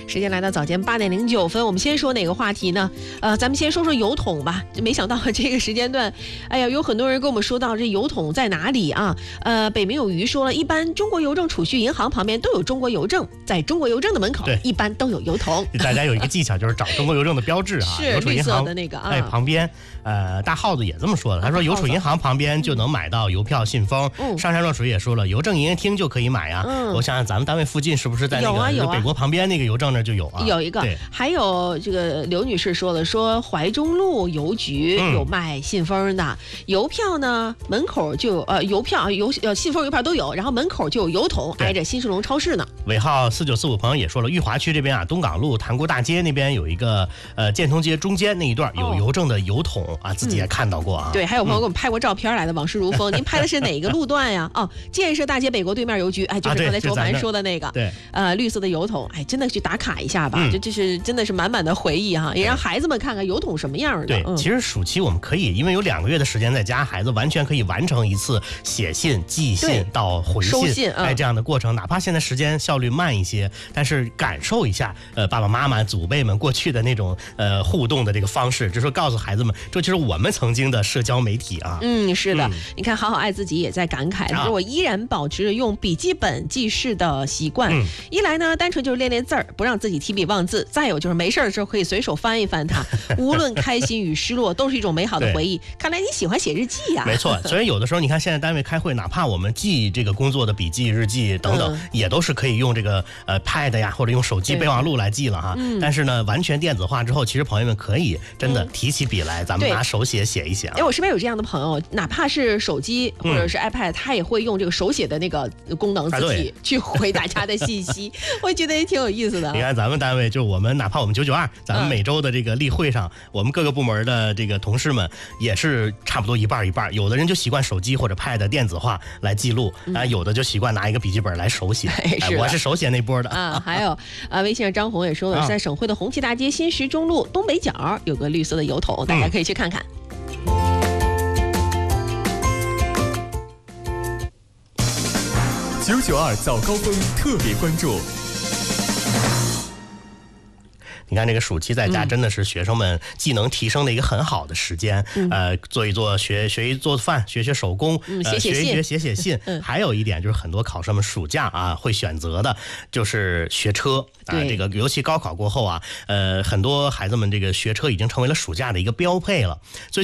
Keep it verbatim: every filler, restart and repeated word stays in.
时间来到早间八点零九分，我们先说哪个话题呢？呃，咱们先说说邮筒吧。没想到这个时间段，哎呀，有很多人跟我们说到这邮筒在哪里啊？呃，北冥有鱼说了，一般中国邮政储蓄银行旁边都有中国邮政，在中国邮政的门口一般都有邮筒。 大家有一个技巧，就是找中国邮政的标志啊， 是绿色的那个啊。 哎，旁边，呃，大耗子也这么说的，他说邮储银行旁边就能买到邮票、信封。嗯、上山若水也说了，邮政营业厅就可以买啊。嗯、我想想，咱们单位附近是不是在那个、 啊啊、 北国旁边那个邮政那就有啊？ 有一个，还有这个刘女士说了，说怀中路邮局有卖信封的，嗯、邮票呢门口就有呃邮票邮呃信封邮票都有，然后门口就有邮筒，挨着新世龙超市呢。 尾号四九四五朋友也说了，裕华区这边啊，东港路塘沽大街那边有一个呃建通街中间那一段有邮政的邮筒、哦、啊，自己也看到过啊。 对，还有朋友给我们拍过照片来的，往事如风。您拍的是哪个路段呀？哦，建设大街北国对面邮局，哎，就是刚才周凡说的那个， 啊、对， 呃，绿色的邮筒，哎，真的去打卡一下吧，这、嗯、这是真的是满满的回忆哈，也让孩子们看看邮筒什么样的。 对，嗯、其实暑期我们可以，因为有两个月的时间在家，孩子完全可以完成一次写信、寄信到回信， 收信， 哎，这样的过程，哪怕现在时间效率慢一些，但是感受一下，呃，爸爸妈妈、祖辈们过去的那种呃互动的这个方式，就是说告诉孩子们，这就是我们曾经的社交媒体啊。 嗯，是的，嗯、你看，好好爱自己也在感慨，他说我依然保持着用笔记本记事的习惯。嗯、一来呢，单纯就是练练字儿，不让自己提笔忘字；再有就是没事的时候可以随手翻一翻它，无论开心与失落，都是一种美好的回忆。看来你喜欢写日记呀、啊？ 没错，所以有的时候你看，现在单位开会，哪怕我们记这个工作的笔记、日记等等，嗯、也都是可以用这个呃 Pad 呀，或者用手机备忘录来记了哈。嗯、但是呢，完全电子化之后，其实朋友们可以真的提起笔来，嗯、咱们拿手写写一写、啊。 哎，我身边有这样的朋友，哪怕是手机或者是 iPad，、嗯、他也会用这个手写的那个功能自己去回大家的信息，我觉得也挺有意思的。 你看咱们单位，就我们哪怕我们九九二，咱们每周的这个例会上，嗯、我们各个部门的这个同事们也是差不多一半一半，有的人就习惯手机或者 Pad 电子化来记录，啊、嗯呃，有的就习惯拿一个笔记本来手写。哎、我是手写那波的啊。还有啊，微信上张红也说了，在省会的红旗大街新十中路东北角有个绿色的邮筒，大家可以去看看。 九九二早高峰特别关注。 你看这个暑期在家真的是学生们技能提升的一个很好的时间，嗯、呃，做一做学学一做饭，学学手工， 嗯、写写信，呃、学一学写写信。嗯、还有一点就是很多考生们暑假啊会选择的就是学车啊、呃，这个尤其高考过后啊，呃，很多孩子们这个学车已经成为了暑假的一个标配了。所以